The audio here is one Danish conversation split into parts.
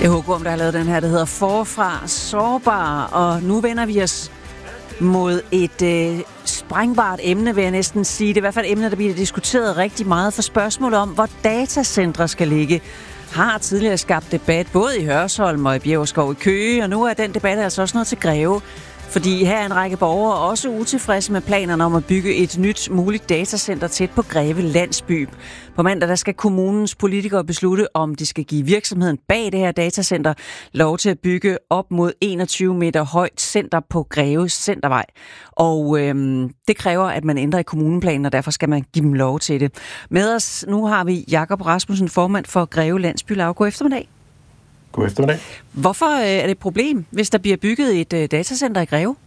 Det er Hugo, der har lavet den her, der hedder Forfra Sårbar, og nu vender vi os mod et sprængbart emne, vil jeg næsten sige. Det er i hvert fald et emne, der bliver diskuteret rigtig meget, for spørgsmål om, hvor datacentre skal ligge, har tidligere skabt debat, både i Hørsholm og i Bjæverskov i Køge, og nu er den debat altså også noget til Greve. Fordi her er en række borgere også utilfredse med planerne om at bygge et nyt muligt datacenter tæt på Greve Landsby. På mandag der skal kommunens politikere beslutte, om de skal give virksomheden bag det her datacenter lov til at bygge op mod 21 meter højt center på Greve Centervej. Og det kræver, at man ændrer i kommuneplanen, og derfor skal man give dem lov til det. Med os nu har vi Jakob Rasmussen, formand for Greve Landsbylav. God eftermiddag. God eftermiddag. Hvorfor er det et problem, hvis der bliver bygget et datacenter i Greve?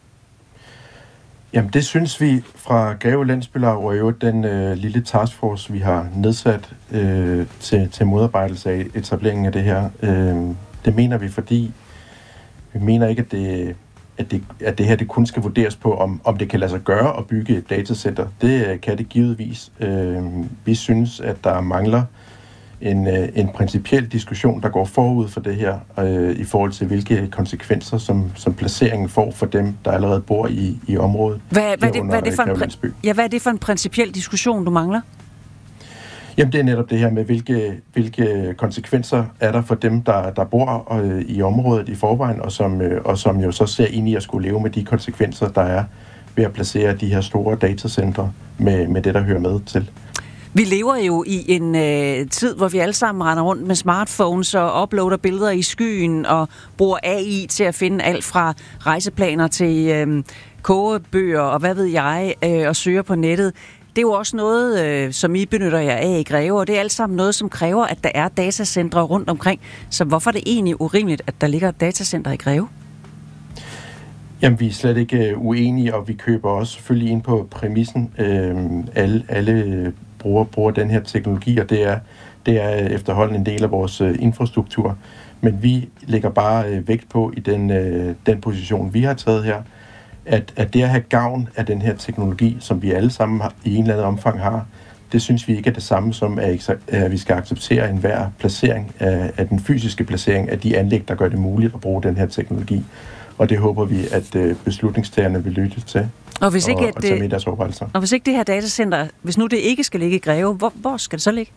Jamen det synes vi fra Greve Landsbylav og jo den lille taskforce, vi har nedsat til modarbejdelse af etableringen af det her. Det mener vi, fordi vi mener ikke, at det her det kun skal vurderes på, om det kan lade sig gøre at bygge et datacenter. Det kan det givetvis. Vi synes, at der mangler en principiel diskussion, der går forud for det her, i forhold til hvilke konsekvenser, som placeringen får for dem, der allerede bor i området. Hvad er det for en principiel diskussion, du mangler? Jamen, det er netop det her med, hvilke konsekvenser er der for dem, der bor i området i forvejen, og som jo så ser ind i at skulle leve med de konsekvenser, der er ved at placere de her store datacentre med det, der hører med til. Vi lever jo i en tid, hvor vi alle sammen render rundt med smartphones og uploader billeder i skyen og bruger AI til at finde alt fra rejseplaner til kogebøger og hvad ved jeg, og søger på nettet. Det er jo også noget, som I benytter jer af i Greve, og det er alt sammen noget, som kræver, at der er datacentre rundt omkring. Så hvorfor er det egentlig urimeligt, at der ligger et datacenter i Greve? Jamen, vi er slet ikke uenige, og vi køber også selvfølgelig ind på præmissen. Alle bruger den her teknologi, og det er efterhånden en del af vores infrastruktur. Men vi lægger bare vægt på i den position, vi har taget her, at det at have gavn af den her teknologi, som vi alle sammen i en eller anden omfang har, det synes vi ikke er det samme som, at vi skal acceptere enhver placering af den fysiske placering af de anlæg, der gør det muligt at bruge den her teknologi. Og det håber vi, at beslutningstagerne vil lytte til. Og hvis ikke tage med deres overvejelser. Og hvis ikke det her datacenter, hvis nu det ikke skal ligge i Greve, hvor skal det så ligge?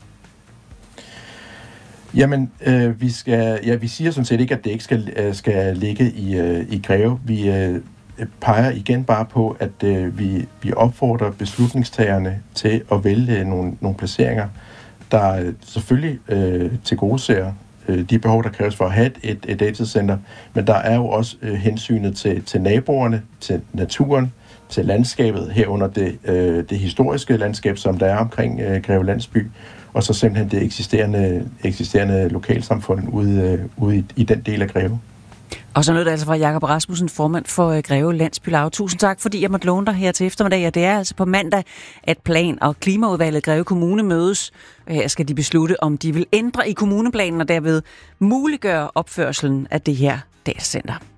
Jamen, vi siger sådan set ikke, at det ikke skal ligge i Greve. Vi peger igen bare på, at vi opfordrer beslutningstagerne til at vælge nogle placeringer, der selvfølgelig tilgodeser de behov, der kræves for at have et datacenter, men der er jo også hensynet til naboerne, til naturen, til landskabet, herunder det historiske landskab, som der er omkring Greve Landsby, og så simpelthen det eksisterende lokalsamfund ude i den del af Greve. Og så nød det altså fra Jakob Rasmussen, formand for Greve Landsbylav. Tusind tak, fordi jeg måtte låne dig her til eftermiddag. Og det er altså på mandag, at Plan- og Klimaudvalget Greve Kommune mødes. Her skal de beslutte, om de vil ændre i kommuneplanen og derved muliggøre opførselen af det her datacenter.